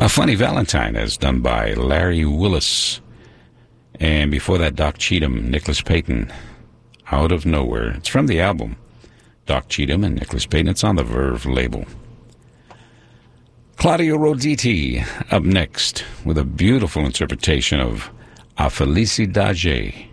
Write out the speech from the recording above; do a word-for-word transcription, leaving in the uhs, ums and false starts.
A Funny Valentine, as done by Larry Willis. And before that, Doc Cheatham, Nicholas Payton, Out of Nowhere. It's from the album Doc Cheatham and Nicholas Payton. It's on the Verve label. Claudio Roditi up next with a beautiful interpretation of A Felicidade.